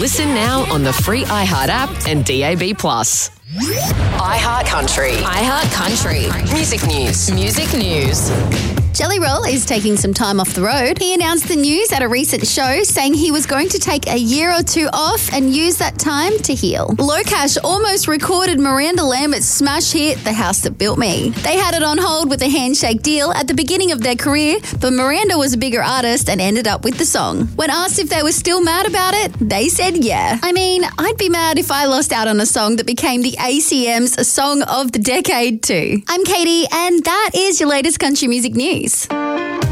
Listen now on the free iHeart app and DAB+. iHeart Country. iHeart Country. Music news. Music news. Jelly Roll is taking some time off the road. He announced the news at a recent show, saying he was going to take a year or two off and use that time to heal. Locash almost recorded Miranda Lambert's smash hit, The House That Built Me. They had it on hold with a handshake deal at the beginning of their career, but Miranda was a bigger artist and ended up with the song. When asked if they were still mad about it, they said yeah. I mean, I'd be mad if I lost out on a song that became the ACM's Song of the Decade too. I'm Katie, and that is your latest country music news.